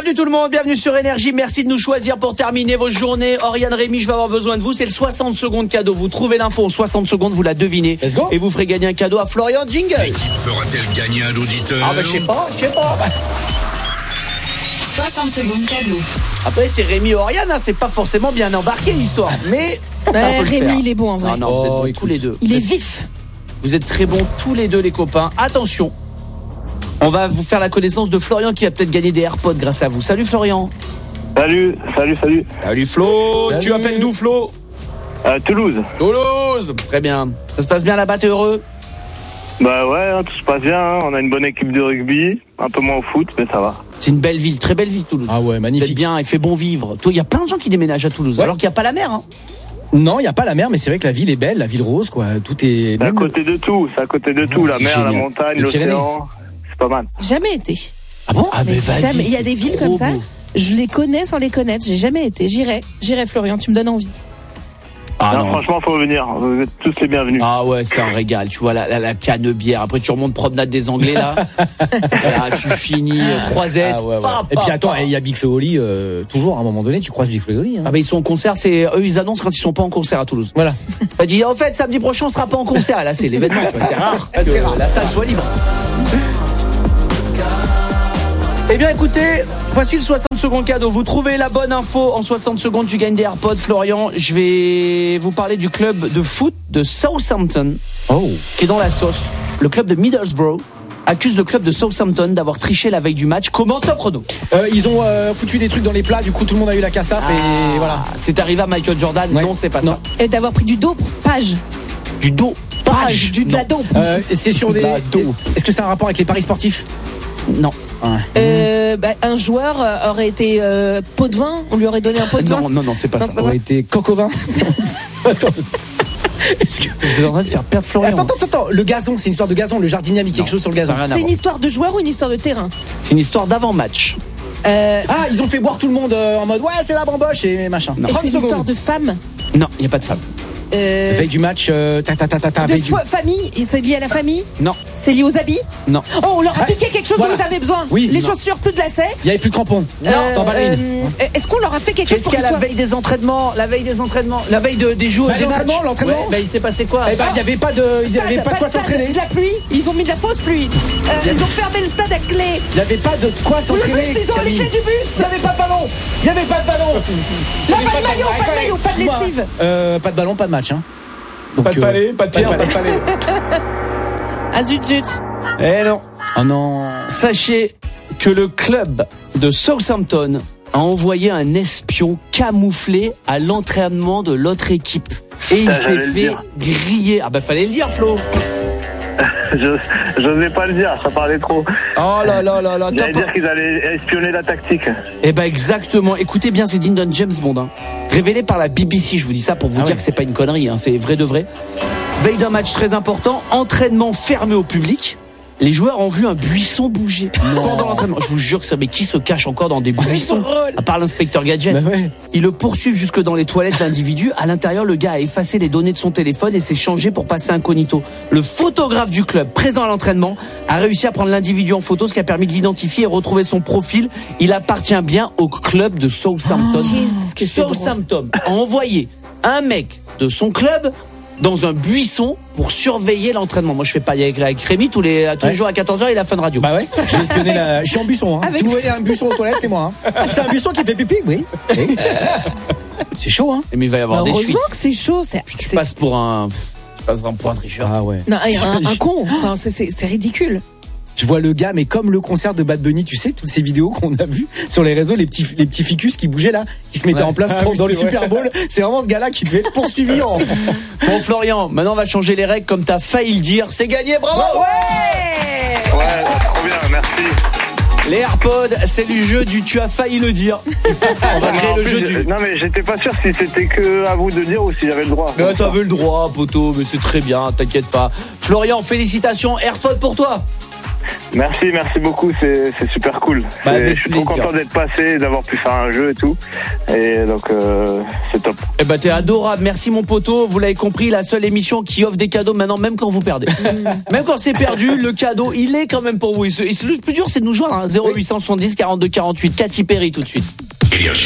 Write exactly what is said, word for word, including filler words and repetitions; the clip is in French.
Salut tout le monde, bienvenue sur Énergie. Merci de nous choisir pour terminer vos journées. Oriane, Rémi, je vais avoir besoin de vous. C'est le soixante secondes cadeau. Vous trouvez l'info en soixante secondes, vous la devinez. Let's go. Et vous ferez gagner un cadeau à Florian. Jingle. L'équipe fera-t-elle gagner un auditeur? Ah bah je sais pas, je sais pas. soixante secondes cadeau. Après c'est Rémi et Oriane, hein, c'est pas forcément bien embarqué l'histoire. Mais ça Ouais, peut le Rémi, faire. il est bon en vrai. Ah non, Oh, vous êtes bons écoute. tous les deux. Il Vous est êtes- vif. Vous êtes très bons tous les deux les copains. Attention. On va vous faire la connaissance de Florian qui va peut-être gagner des AirPods grâce à vous. Salut Florian. Salut, salut, salut. Salut Flo. Salut. Tu appelles d'où Flo? À Toulouse. Toulouse. Très bien. Ça se passe bien là-bas, t'es heureux? Bah ouais, hein, tout se passe bien. hein. On a une bonne équipe de rugby. Un peu moins au foot, mais ça va. C'est une belle ville, très belle ville Toulouse. Ah ouais, Vous êtes magnifique. bien, il fait bon vivre. Toi, il y a plein de gens qui déménagent à Toulouse, Ouais. alors qu'il n'y a pas la mer. Hein. Non, il y a pas la mer, mais c'est vrai que la ville est belle, la ville rose, quoi. Tout est. C'est à même le- côté de tout. C'est à côté de tout. Oh, La c'est mer, la génial. montagne, Les Pyrénées. l'océan. C'est pas mal. Jamais été. Ah bon? Ah Mais vas-y, jamais. Il y a c'est des villes trop comme ça. beau. Je les connais sans les connaître. J'ai jamais été. J'irai. J'irai, Florian. Tu me donnes envie. Ah, non, non. franchement, faut venir. Vous êtes tous les bienvenus. Ah ouais, c'est un régal. Tu vois la, la, la canebière. Après, tu remontes promenade des Anglais là. Là, tu finis euh, croisette. Ah ouais, ouais. Pa, Et pa, puis attends, pa. il y a Big Flo et Oli, euh, toujours à un moment donné, tu croises Big Flo et Oli. Hein. Ah bah ils sont en concert. C'est eux, ils annoncent quand ils sont pas en concert à Toulouse. Voilà. T'as dit, en fait, samedi prochain, on sera pas en concert. Là, c'est l'événement. Tu vois, c'est rare. Ah, c'est que rare. La salle soit libre. Eh bien, écoutez, voici le soixante secondes cadeau. Vous trouvez la bonne info en soixante secondes, tu gagnes des AirPods. Florian, je vais vous parler du club de foot de Southampton, Oh. qui est dans la sauce. Le club de Middlesbrough accuse le club de Southampton d'avoir triché la veille du match. Comment, top chrono? Euh, ils ont euh, foutu des trucs dans les plats, du coup tout le monde a eu la castafe et voilà. Ah, c'est arrivé à Michael Jordan. Ouais. Non, c'est pas Non. ça. Et d'avoir pris du dope. Page. Du dos. Page. Du de la dope. Euh, c'est sur des. La dope. Est-ce que c'est un rapport avec les paris sportifs? Non. Euh, bah, un joueur euh, aurait été euh, pot de vin. On lui aurait donné un pot de vin. Non, non, non, c'est pas Non, ça. c'est pas Aurait été coq au vin. Attends. Est-ce que... Vous êtes en train de faire perdre Florian. Attends, attends, attends. Le gazon, c'est une histoire de gazon. Le jardinier a mis quelque Non, chose sur le ça gazon. n'a rien à C'est une voir. histoire de joueur ou une histoire de terrain? C'est une histoire d'avant-match. Euh, Ah, ils ont fait boire tout le monde euh, en mode ouais, c'est la bamboche et machin. Non. et trente c'est une secondes. histoire de femme. Non, il n'y a pas de femme. Euh, Veille du match, euh, ta ta ta ta ta. de veille du- fo- famille. Et c'est lié à la famille. Non, C'est lié aux habits. non. Oh, on leur a Ah, piqué quelque chose voilà. dont vous avez besoin. Oui, Les non. chaussures, plus de lacets. Il y avait plus de crampons. Non, Euh, c'était en ballerine. euh, Est-ce qu'on leur a fait quelque chose Qu'est-ce pour qu'il y qu'ils a la soient... veille des entraînements? La veille des entraînements La veille de, des jours Bah, des l'entraînement, matchs. l'entraînement. Ouais, bah, il s'est passé quoi? Eh ben, il n'y avait pas de, il y avait Stade, pas de quoi de stade, s'entraîner. de la pluie. Ils ont mis de la fausse pluie. Euh, ils ont fermé le stade à clé. Il n'y avait pas de quoi Le s'entraîner. bus, ils ont les Camille. clés du bus. Il n'y avait pas de ballon. Il n'y avait pas de ballon. Là, pas de maillot, pas de maillot, pas de Excuse-moi. lessive. Euh, pas de ballon, pas de match. Hein. Donc, Pas de euh, palais, pas de pierre, palais. pas de palais. Ah zut zut. Eh non. Oh non. Sachez que le club de Southampton a envoyé un espion camouflé à l'entraînement de l'autre équipe. Et il Ça, s'est j'allais le fait dire. griller. Ah bah fallait le dire, Flo. Je n'osais pas le dire, ça parlait trop. Oh là là là là. J'allais top. dire qu'ils allaient espionner la tactique. Eh ben exactement. Écoutez bien, c'est digne d'un James Bond. Hein. Révélé par la B B C, je vous dis ça pour vous Ah dire ouais. que c'est pas une connerie, hein, c'est vrai de vrai. Veille d'un match très important, entraînement fermé au public. Les joueurs ont vu un buisson bouger pendant l'entraînement. Je vous jure que ça, mais qui se cache encore dans des buissons à part l'inspecteur Gadget? Bah ouais. Ils le poursuivent jusque dans les toilettes l'individu. À l'intérieur, le gars a effacé les données de son téléphone et s'est changé pour passer incognito. Le photographe du club, présent à l'entraînement, a réussi à prendre l'individu en photo, ce qui a permis de l'identifier et retrouver son profil. Il appartient bien au club de Southampton. qu'est-ce que c'est drôle. Southampton a envoyé un mec de son club dans un buisson pour surveiller l'entraînement. Moi, je fais pas avec, avec Rémi tous les, tous les Ouais. jours à quatorze heures, il a Fun Radio. Bah ouais. J'ai espionné la. Je suis en buisson. Hein. Avec Si vous ça. voyez un buisson aux toilettes, c'est moi. Hein. C'est un buisson qui fait pipi, oui. Oui. C'est chaud, hein. Mais il va y avoir des fuites. Heureusement que c'est chaud. C'est, Tu c'est- passes pour un, tu passes pour un tricheur. Ah ouais. Non, un, un con. Enfin, c'est, c'est, c'est ridicule. Je vois le gars, mais comme le concert de Bad Bunny, tu sais, toutes ces vidéos qu'on a vues sur les réseaux, les petits, les petits ficus qui bougeaient là, qui se mettaient Ouais. en place Ah dans, oui, dans le c'est vrai. Super Bowl. C'est vraiment ce gars-là qui devait être poursuivi en. Bon Florian, maintenant on va changer les règles comme t'as failli le dire. C'est gagné, bravo. Ouais. Ouais, trop bien, merci. Les AirPods, c'est le jeu du tu as failli le dire. On va créer En le plus, jeu je- du. Non mais j'étais pas sûr si c'était que à vous de dire ou s'il y avait le droit. Mais t'avais le droit, poteau, mais c'est très bien, t'inquiète pas. Florian, félicitations, AirPods pour toi. Merci, merci beaucoup, c'est, c'est super cool. Bah, C'est- avec je suis trop plaisir. content d'être passé, d'avoir pu faire un jeu et tout. Et donc, euh, c'est top. Eh ben, t'es adorable. Merci, mon poteau. Vous l'avez compris, la seule émission qui offre des cadeaux maintenant, même quand vous perdez. Même quand c'est perdu, le cadeau, il est quand même pour vous. Il se- il se- Le plus dur, c'est de nous joindre, hein. zéro huit cent soixante-dix quarante-deux quarante-huit. Katy Perry, tout de suite. Énergie.